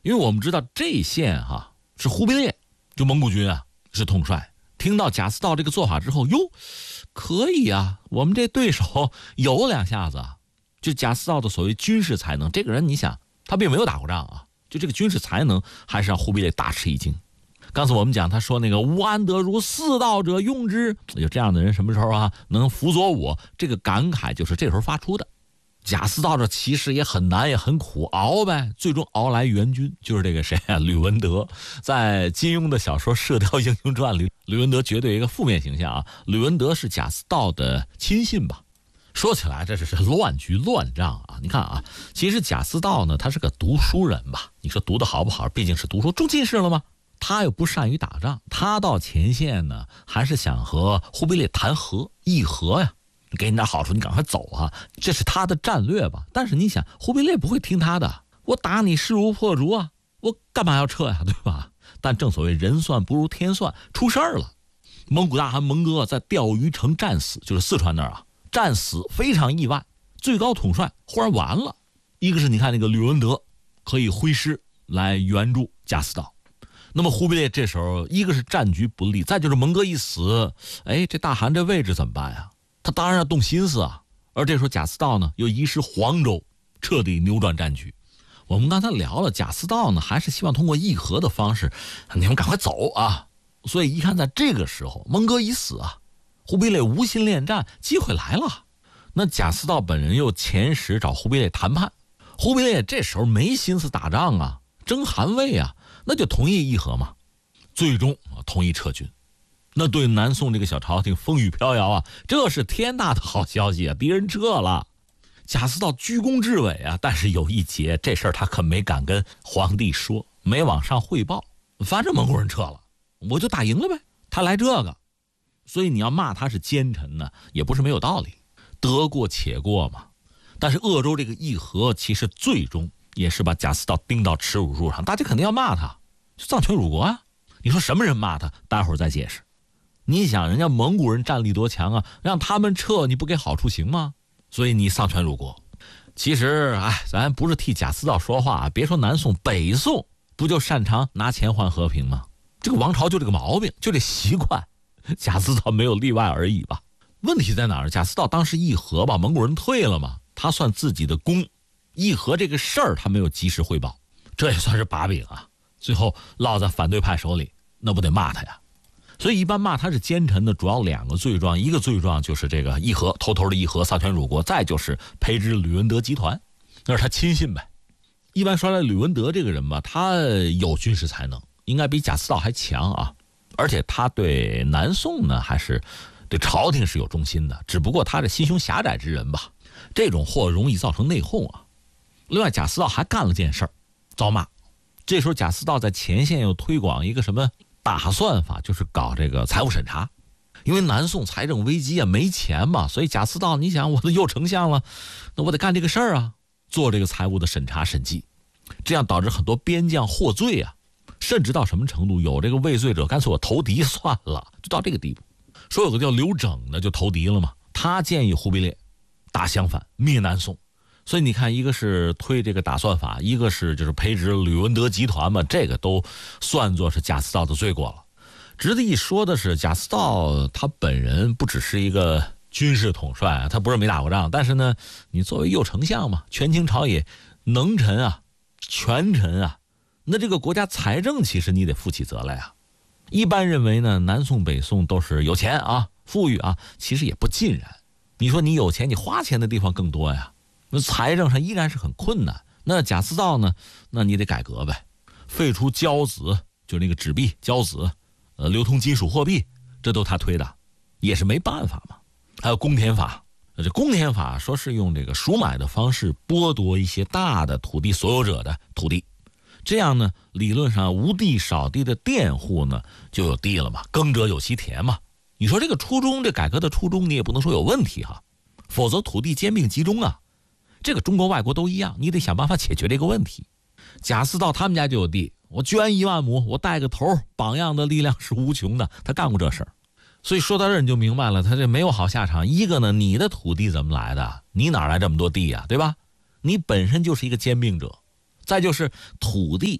因为我们知道这县是忽必烈，就蒙古军是统帅。听到贾似道这个做法之后，哟，可以我们这对手有2下子就贾似道的所谓军事才能，这个人你想他并没有打过仗就这个军事才能还是让忽必烈大吃一惊。刚才我们讲他说那个无安得如四道者用之，有这样的人什么时候能辅佐我，这个感慨就是这时候发出的。贾似道这其实也很难也很苦，熬呗，最终熬来援军，就是这个谁吕文德。在金庸的小说《射雕英雄传》里，吕文德绝对一个负面形象吕文德是贾似道的亲信吧。说起来这是乱局乱仗你看其实贾似道呢他是个读书人吧，你说读得好不好，毕竟是读书中进士了吗？他又不善于打仗，他到前线呢还是想和忽必烈谈和议和呀，给你点好处你赶快走这是他的战略吧。但是你想忽必烈不会听他的，我打你势如破竹我干嘛要撤呀，对吧？但正所谓人算不如天算，出事儿了。蒙古大汗蒙哥在钓鱼城战死，就是四川那儿战死，非常意外，最高统帅忽然完了。一个是你看那个吕文德可以挥师来援助贾似道，那么忽必烈这时候一个是战局不利，再就是蒙哥一死，这大汗这位置怎么办呀？他当然要动心思而这时候贾似道呢又移师黄州，彻底扭转战局。我们刚才聊了，贾似道呢还是希望通过议和的方式，你们赶快走所以一看在这个时候蒙哥已死忽必烈无心恋战，机会来了。那贾似道本人又遣使找忽必烈谈判，忽必烈这时候没心思打仗争汗位那就同意议和嘛。最终同意撤军，那对南宋这个小朝廷风雨飘摇这是天大的好消息敌人撤了。贾似道居功至伟但是有一节，这事儿他可没敢跟皇帝说，没往上汇报。反正蒙古人撤了，我就打赢了呗，他来这个。所以你要骂他是奸臣呢，也不是没有道理，得过且过嘛。但是鄂州这个议和其实最终也是把贾似道钉到耻辱柱上，大家肯定要骂他，就丧权辱国你说什么人骂他，待会儿再解释。你想人家蒙古人战力多强让他们撤你不给好处行吗？所以你丧权辱国。其实咱不是替贾似道说话别说南宋，北宋不就擅长拿钱换和平吗？这个王朝就这个毛病，就这习惯，贾似道没有例外而已吧。问题在哪儿？贾似道当时议和吧，蒙古人退了嘛，他算自己的功，议和这个事儿他没有及时汇报，这也算是把柄最后落在反对派手里，那不得骂他呀。所以一般骂他是奸臣的主要2个罪状，一个罪状就是这个议和，偷偷的议和，丧权辱国，再就是培植吕文德集团，那是他亲信呗。一般说来吕文德这个人吧，他有军事才能，应该比贾似道还强而且他对南宋呢还是对朝廷是有忠心的，只不过他这心胸狭窄之人吧，这种货容易造成内讧另外贾似道还干了件事儿，遭骂。这时候贾似道在前线又推广一个什么打算法，就是搞这个财务审查。因为南宋财政危机没钱嘛，所以贾似道你想我都右丞相了，那我得干这个事儿做这个财务的审查审计，这样导致很多边将获罪甚至到什么程度，有这个畏罪者干脆我投敌算了，就到这个地步。说有个叫刘整的就投敌了嘛，他建议忽必烈大相反灭南宋。所以你看，一个是推这个打算法，一个是就是培植吕文德集团嘛，这个都算作是贾似道的罪过了。值得一说的是，贾似道他本人不只是一个军事统帅他不是没打过仗，但是呢，你作为右丞相嘛，权倾朝野，能臣权臣那这个国家财政其实你得负起责来一般认为呢，南宋北宋都是有钱富裕其实也不尽然。你说你有钱，你花钱的地方更多那财政上依然是很困难。那贾似道呢，那你得改革呗，废除交子，就是那个纸币交子，流通金属货币，这都他推的，也是没办法嘛。还有公田法，这公田法说是用这个赎买的方式剥夺一些大的土地所有者的土地，这样呢，理论上无地少地的佃户呢就有地了嘛，耕者有其田嘛。你说这个初衷，这改革的初衷你也不能说有问题否则土地兼并集中这个中国外国都一样，你得想办法解决这个问题。贾似道他们家就有地，我捐1万亩，我带个头，榜样的力量是无穷的，他干过这事儿。所以说到这儿你就明白了，他这没有好下场。一个呢，你的土地怎么来的？你哪来这么多地对吧？你本身就是一个兼并者。再就是土地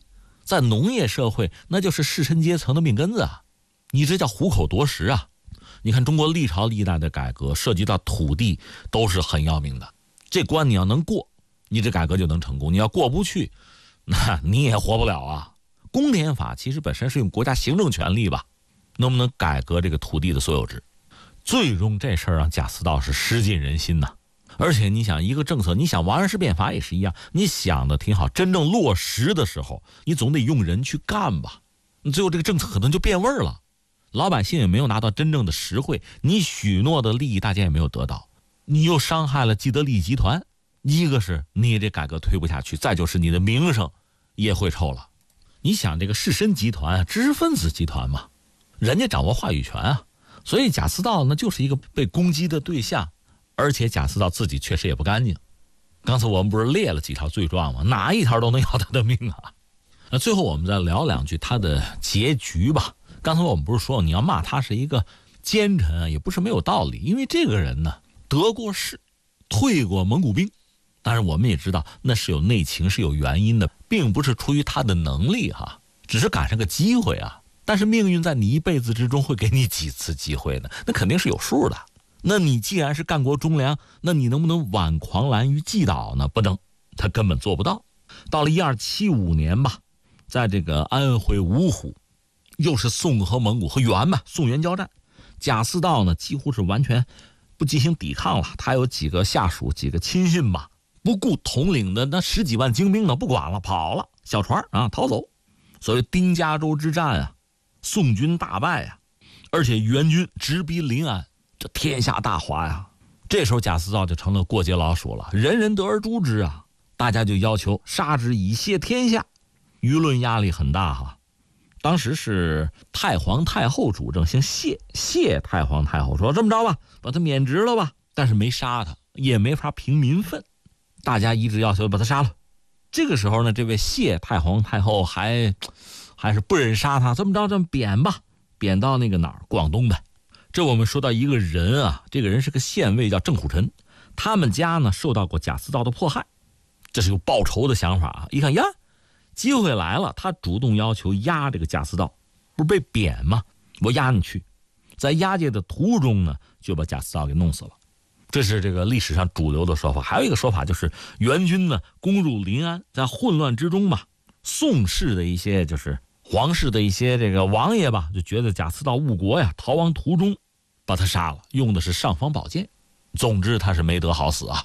在农业社会那就是士绅阶层的命根子啊，你这叫虎口夺食啊。你看中国历朝历代的改革涉及到土地都是很要命的，这关你要能过，你这改革就能成功，你要过不去，那你也活不了啊。公田法其实本身是用国家行政权力吧，能不能改革这个土地的所有制？最终这事儿让贾似道是失尽人心呐。而且你想一个政策，你想王安石变法也是一样，你想的挺好，真正落实的时候，你总得用人去干吧。最后这个政策可能就变味儿了，老百姓也没有拿到真正的实惠，你许诺的利益大家也没有得到，你又伤害了既得利益集团。一个是你这改革推不下去，再就是你的名声也会臭了。你想这个士绅集团啊，知识分子集团嘛，人家掌握话语权啊，所以贾似道呢就是一个被攻击的对象。而且贾似道自己确实也不干净，刚才我们不是列了几条罪状吗？哪一条都能要他的命啊。那最后我们再聊两句他的结局吧。刚才我们不是说你要骂他是一个奸臣啊，也不是没有道理，因为这个人呢得过势，退过蒙古兵，当然我们也知道那是有内情，是有原因的，并不是出于他的能力哈，只是赶上个机会啊。但是命运在你一辈子之中会给你几次机会呢？那肯定是有数的。那你既然是干国忠良，那你能不能挽狂澜于既倒呢？不能，他根本做不到。到了1275年吧，在这个安徽芜湖，又是宋和蒙古和元嘛，宋元交战，贾似道呢几乎是完全不进行抵抗了，他有几个下属几个亲信吧，不顾统领的那10几万精兵呢，不管了，跑了，小船啊逃走。所谓丁家洲之战啊，宋军大败啊，而且元军直逼临安，这天下大哗呀。这时候贾似道就成了过街老鼠了，人人得而诛之啊，大家就要求杀之以谢天下，舆论压力很大哈。当时是太皇太后主政，姓谢太皇太后说这么着吧，把他免职了吧，但是没杀他，也没法平民愤，大家一致要求把他杀了。这个时候呢，这位谢太皇太后还是不忍杀他，这么着这么贬吧，贬到那个哪儿，广东呗。这我们说到一个人啊，这个人是个县尉叫郑虎臣，他们家呢受到过贾似道的迫害，这是有报仇的想法啊。一看呀，机会来了，他主动要求押这个贾似道，不是被贬吗？我押你去。在押解的途中呢，就把贾似道给弄死了。这是这个历史上主流的说法。还有一个说法就是元军呢攻入临安，在混乱之中吧，宋氏的一些就是皇室的一些这个王爷吧，就觉得贾似道误国呀，逃亡途中把他杀了，用的是尚方宝剑。总之他是没得好死啊。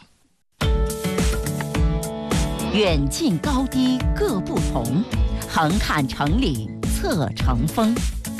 远近高低各不同，横看成岭侧成峰。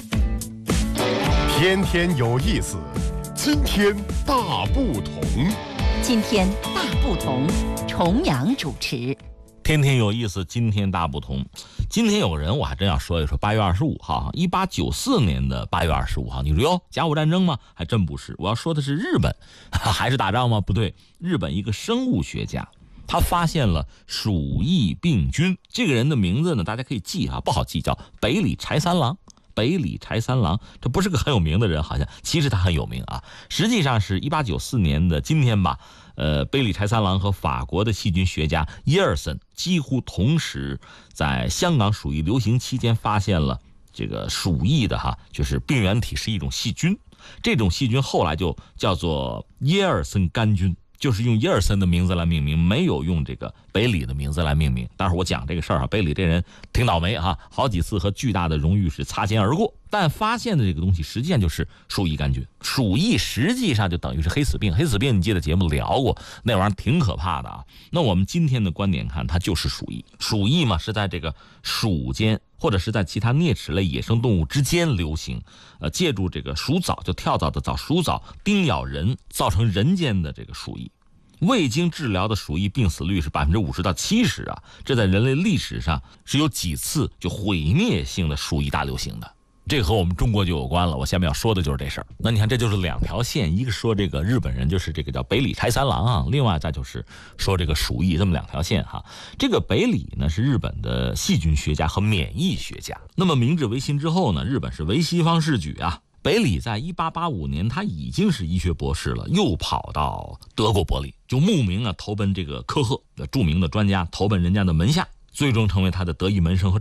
天天有意思，今天大不同。 今天大不同，重阳主持。 天天有意思，今天大不同。今天有个人我还真要说一说，8月25号，1894年的8月25号，你说哟，甲午战争吗？还真不是。我要说的是日本，还是打仗吗？不对，日本一个生物学家，他发现了鼠疫病菌。这个人的名字呢，大家可以记啊，不好记，叫北里柴三郎。北里柴三郎，这不是个很有名的人，好像其实他很有名啊。实际上是1894年的今天吧，北里柴三郎和法国的细菌学家耶尔森几乎同时在香港鼠疫流行期间发现了这个鼠疫的就是病原体是一种细菌，这种细菌后来就叫做耶尔森杆菌，就是用耶尔森的名字来命名，没有用这个北里的名字来命名。待会儿我讲这个事儿北里这人挺倒霉好几次和巨大的荣誉是擦肩而过。但发现的这个东西实际上就是鼠疫杆菌，鼠疫实际上就等于是黑死病。黑死病你记得节目聊过，那玩意儿挺可怕的啊。那我们今天的观点看，它就是鼠疫。鼠疫嘛，是在这个鼠间或者是在其他啮齿类野生动物之间流行，借助这个鼠蚤，就跳蚤的蚤，鼠蚤叮咬人，造成人间的这个鼠疫。未经治疗的鼠疫病死率是50%到70%啊，这在人类历史上是有几次就毁灭性的鼠疫大流行的。这和我们中国就有关了，我下面要说的就是这事儿。那你看，这就是两条线，一个说这个日本人就是这个叫北里柴三郎另外再就是说这个鼠疫，这么两条线这个北里呢是日本的细菌学家和免疫学家。那么明治维新之后呢，日本是唯西方世举北里在1885年他已经是医学博士了，又跑到德国柏林，就慕名投奔这个科赫的著名的专家，投奔人家的门下，最终成为他的得意门生和